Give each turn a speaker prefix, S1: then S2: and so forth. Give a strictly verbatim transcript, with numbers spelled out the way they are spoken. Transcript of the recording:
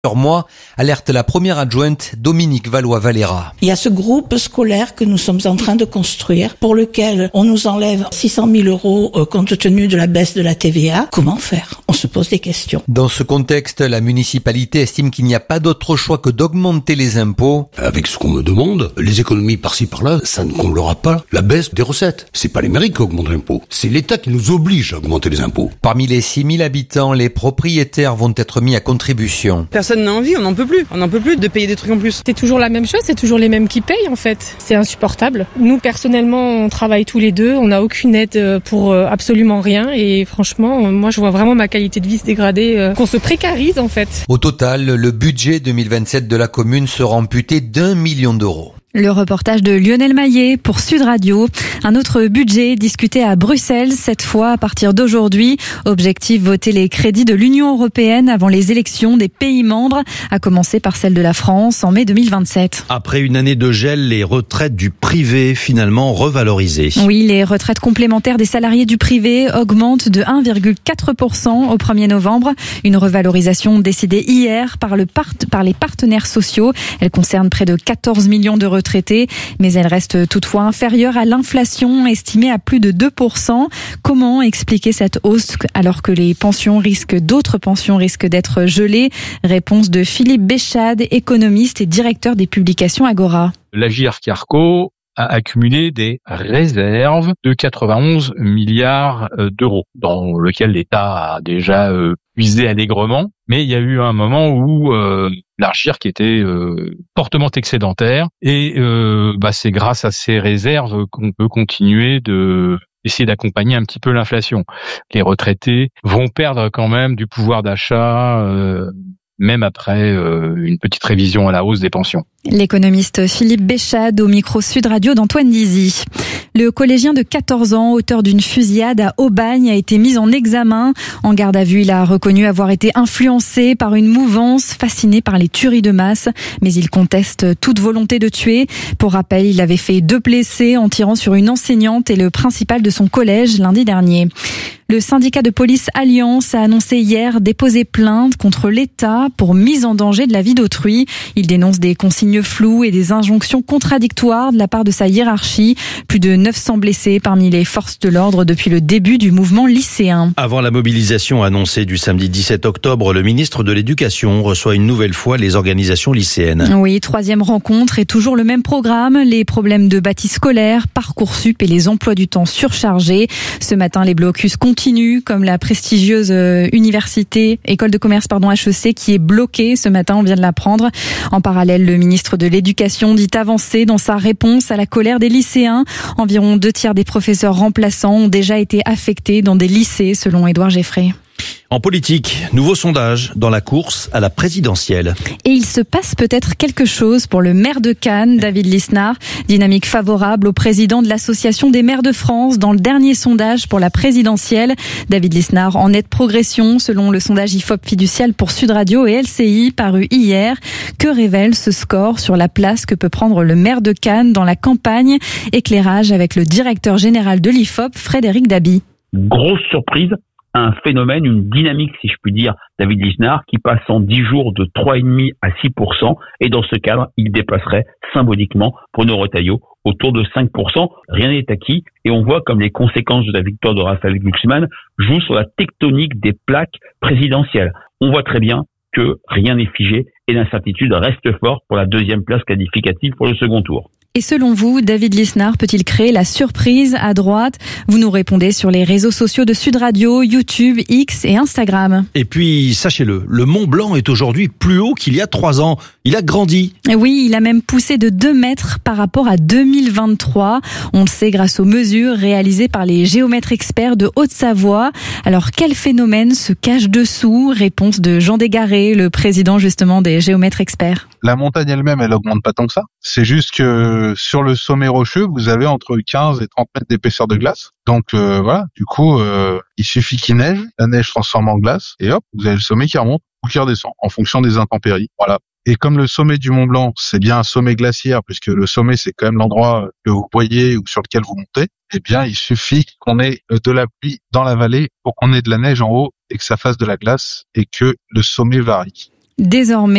S1: mois, alerte la première adjointe Dominique Valois-Valera.
S2: Il y a ce groupe scolaire que nous sommes en train de construire, pour lequel on nous enlève six cent mille euros euh, compte tenu de la baisse de la T V A. Comment faire ? On se pose des questions.
S1: Dans ce contexte, la municipalité estime qu'il n'y a pas d'autre choix que d'augmenter les impôts.
S3: Avec ce qu'on me demande, les économies par-ci par-là, ça ne comblera pas la baisse des recettes. C'est pas les mairies qui augmentent l'impôt, c'est l'État qui nous oblige à augmenter les impôts.
S1: Parmi les six mille habitants, les propriétaires vont être mis à contribution.
S4: Personne n'a envie, on n'en peut plus. On n'en peut plus de payer des trucs en plus.
S5: C'est toujours la même chose, c'est toujours les mêmes qui payent en fait. C'est insupportable. Nous personnellement, on travaille tous les deux, on n'a aucune aide pour absolument rien et franchement, moi je vois vraiment ma qualité de vie se dégrader, qu'on se précarise en fait.
S1: Au total, le budget deux mille vingt-sept de la commune sera amputé d'un million d'euros.
S6: Le reportage de Lionel Maillet pour Sud Radio. Un autre budget discuté à Bruxelles, cette fois à partir d'aujourd'hui. Objectif, voter les crédits de l'Union européenne avant les élections des pays membres, à commencer par celle de la France en mai deux mille vingt-sept.
S7: Après une année de gel, les retraites du privé finalement revalorisées.
S6: Oui, les retraites complémentaires des salariés du privé augmentent de un virgule quatre pour cent au premier novembre. Une revalorisation décidée hier par, le part- par les partenaires sociaux. Elle concerne près de quatorze millions de retraités. Retraités, mais elle reste toutefois inférieure à l'inflation estimée à plus de deux pour cent. Comment expliquer cette hausse alors que les pensions risquent, d'autres pensions risquent d'être gelées ? Réponse de Philippe Béchade, économiste et directeur des publications Agora.
S8: L'Agirc Arco a accumulé des réserves de quatre-vingt-onze milliards d'euros, dans lequel l'État a déjà euh, puisé allègrement. Mais il y a eu un moment où euh, l'Agirc était euh, fortement excédentaire et euh, bah, c'est grâce à ces réserves qu'on peut continuer de essayer d'accompagner un petit peu l'inflation. Les retraités vont perdre quand même du pouvoir d'achat euh, même après euh, une petite révision à la hausse des pensions.
S6: L'économiste Philippe Béchade au micro Sud Radio d'Antoine Dizy. Le collégien de quatorze ans, auteur d'une fusillade à Aubagne, a été mis en examen. En garde à vue, il a reconnu avoir été influencé par une mouvance fascinée par les tueries de masse, mais il conteste toute volonté de tuer. Pour rappel, il avait fait deux blessés en tirant sur une enseignante et le principal de son collège lundi dernier. Le syndicat de police Alliance a annoncé hier déposer plainte contre l'État pour mise en danger de la vie d'autrui. Il dénonce des consignes floues et des injonctions contradictoires de la part de sa hiérarchie. Plus de neuf cents blessés parmi les forces de l'ordre depuis le début du mouvement lycéen.
S7: Avant la mobilisation annoncée du samedi dix-sept octobre, le ministre de l'Éducation reçoit une nouvelle fois les organisations lycéennes.
S6: Oui, troisième rencontre et toujours le même programme. Les problèmes de bâti scolaire, Parcoursup et les emplois du temps surchargés. Ce matin, les blocus continuent, comme la prestigieuse université, école de commerce, pardon, H E C, qui est bloquée ce matin, on vient de l'apprendre. En parallèle, le ministre de l'Éducation dit avancer dans sa réponse à la colère des lycéens. Environ deux tiers des professeurs remplaçants ont déjà été affectés dans des lycées, selon Édouard Geffray.
S7: En politique, nouveau sondage dans la course à la présidentielle.
S6: Et il se passe peut-être quelque chose pour le maire de Cannes, David Lisnard. Dynamique favorable au président de l'Association des maires de France dans le dernier sondage pour la présidentielle. David Lisnard en nette progression selon le sondage I F O P fiducial pour Sud Radio et L C I paru hier. Que révèle ce score sur la place que peut prendre le maire de Cannes dans la campagne ? Éclairage avec le directeur général de l'I F O P, Frédéric Dabi.
S9: Grosse surprise. Un phénomène, une dynamique, si je puis dire, David Lisnard, qui passe en dix jours de trois virgule cinq à six pour cent. Et dans ce cadre, il dépasserait symboliquement Bruno Retailleau autour de cinq pour cent. Rien n'est acquis. Et on voit comme les conséquences de la victoire de Raphaël Glucksmann jouent sur la tectonique des plaques présidentielles. On voit très bien que rien n'est figé et l'incertitude reste forte pour la deuxième place qualificative pour le second tour.
S6: Et selon vous, David Lisnard peut-il créer la surprise à droite ? Vous nous répondez sur les réseaux sociaux de Sud Radio, YouTube, X et Instagram.
S7: Et puis, sachez-le, le Mont Blanc est aujourd'hui plus haut qu'il y a trois ans. Il a grandi.
S6: Oui, il a même poussé de deux mètres par rapport à deux mille vingt-trois. On le sait grâce aux mesures réalisées par les géomètres experts de Haute-Savoie. Alors, quel phénomène se cache dessous ? Réponse de Jean Desgarrés, le président justement des géomètres experts.
S10: La montagne elle-même, elle augmente pas tant que ça. C'est juste que sur le sommet rocheux, vous avez entre quinze et trente mètres d'épaisseur de glace. Donc euh, voilà, du coup, euh, il suffit qu'il neige, la neige transforme en glace, et hop, vous avez le sommet qui remonte ou qui redescend, en fonction des intempéries. Voilà. Et comme le sommet du Mont Blanc, c'est bien un sommet glaciaire, puisque le sommet, c'est quand même l'endroit que vous voyez ou sur lequel vous montez, eh bien, il suffit qu'on ait de la pluie dans la vallée pour qu'on ait de la neige en haut et que ça fasse de la glace et que le sommet varie.
S6: Désormais,